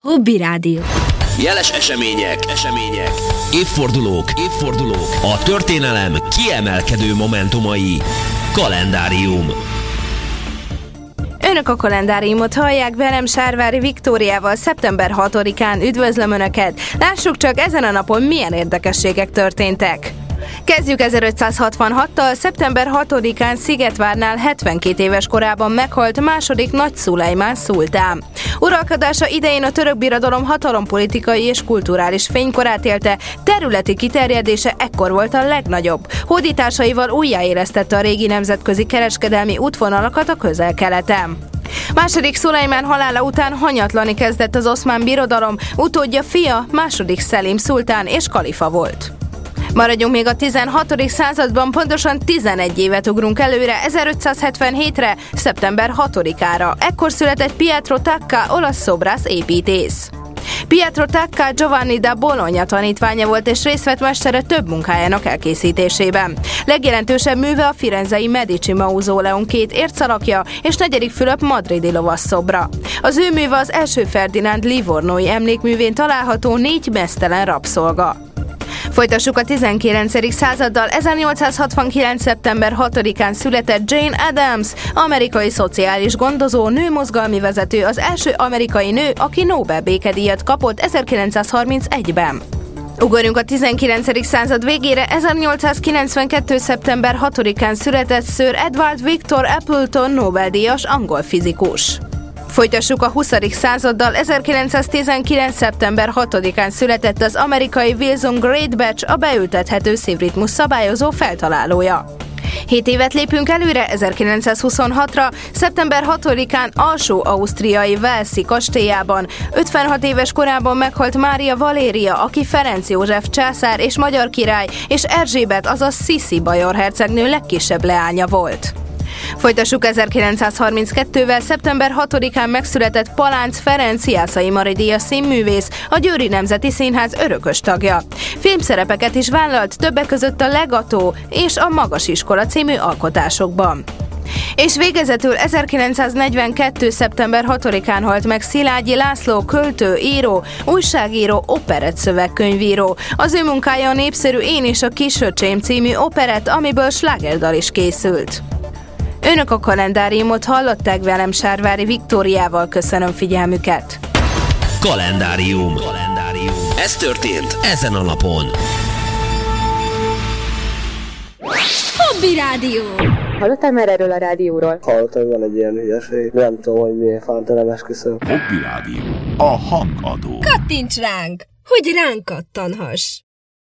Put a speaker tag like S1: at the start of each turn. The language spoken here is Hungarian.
S1: Hobby Rádió.
S2: Jeles események, évfordulók, a történelem kiemelkedő momentumai. Kalendárium.
S3: Önök a kalendáriumot hallják, velem Sárvári Viktóriával szeptember 6-án. Üdvözlöm Önöket! Lássuk csak, ezen a napon milyen érdekességek történtek. Kezdjük 1566-tal, szeptember 6-án Szigetvárnál 72 éves korában meghalt második Nagy Szulejmán szultán. Uralkodása idején a török birodalom hatalompolitikai és kulturális fénykorát élte, területi kiterjedése ekkor volt a legnagyobb. Hódításaival újjáélesztette a régi nemzetközi kereskedelmi útvonalakat a Közel-Keleten. Második Szulejmán halála után hanyatlani kezdett az Oszmán Birodalom, utódja fia, második Szelim szultán és kalifa volt. Maradjunk még a 16. században, pontosan 11 évet ugrunk előre, 1577-re, szeptember 6-ára. Ekkor született Pietro Tacca, olasz szobrász építész. Pietro Tacca Giovanni da Bologna tanítványa volt és részt vett mestere több munkájának elkészítésében. Legjelentősebb műve a firenzei Medici mauzóleum 2 ércalakja és 4. Fülöp madridi lovasszobra. Az ő műve az első Ferdinánd livornói emlékművén található 4 meztelen rabszolga. Folytassuk a 19. századdal, 1869. szeptember 6-án született Jane Addams, amerikai szociális gondozó, nőmozgalmi vezető, az első amerikai nő, aki Nobel békedíjat kapott 1931-ben. Ugorjunk a 19. század végére, 1892. szeptember 6-án született Sir Edward Victor Appleton Nobel-díjas angol fizikus. Folytassuk a 20. századdal, 1919. szeptember 6-án született az amerikai Wilson Greatbatch, a beültethető szívritmus szabályozó feltalálója. 7 évet lépünk előre, 1926-ra, szeptember 6-án alsó-ausztriai Walesi kastélyában 56 éves korában meghalt Mária Valéria, aki Ferenc József császár és magyar király, és Erzsébet, azaz Sziszi bajor hercegnő legkisebb leánya volt. Folytassuk 1932-vel, szeptember 6-án megszületett Palánc Ferenc, Jászai Mari díjas színművész, a Győri Nemzeti Színház örökös tagja. Filmszerepeket is vállalt, többek között a Legató és a Magas Iskola című alkotásokban. És végezetül 1942. szeptember 6-án halt meg Szilágyi László, költő, író, újságíró, operett szövegkönyvíró. Az ő munkája a népszerű Én és a Kisöcsém című operett, amiből slágerdal is készült. Önök a kalendáriumot hallották, velem Sárvári Viktóriával, köszönöm figyelmüket.
S2: Kalendárium. Ez történt ezen a napon.
S1: Hobby Rádió.
S4: Hallottál már erről a rádióról?
S5: Hallottam, van egy ilyen hülyeség. Nem tudom, hogy milyen fánta, nem esküszöm.
S6: Hobby Rádió. A hangadó.
S1: Kattints ránk, hogy ránk kattanhass.